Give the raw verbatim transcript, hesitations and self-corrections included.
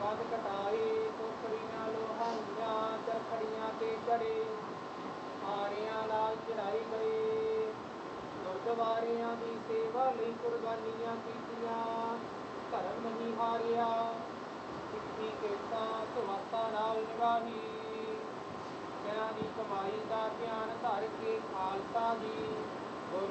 ਆਦ ਕਟਾਏ ਟੋਕਰੀਆਂ ਲੋਹਾਂ ਦੀਆਂ ਚਰਖੜੀਆਂ ਤੇ ਚੜੇ ਹਾਰਿਆਂ ਨਾਲ ਚੜਾਈ ਗਏ ਗੁਰਦੁਆਰਿਆਂ ਦੀ ਸੇਵਾ ਲਈ ਕੁਰਬਾਨੀਆਂ ਕੀਤੀਆਂ ਧਰਮ ਨਹੀਂ ਹਾਰਿਆ ਸਿੱਖੀ ਕੇਸਾਂ ਸੁਹਾਸਾਂ ਨਾਲ ਨਿਭਾਹੀ ਸਿਆਂ ਦੀ ਕਮਾਈ ਦਾ ਧਿਆਨ ਧਰ ਕੇ ਖਾਲਸਾ ਜੀ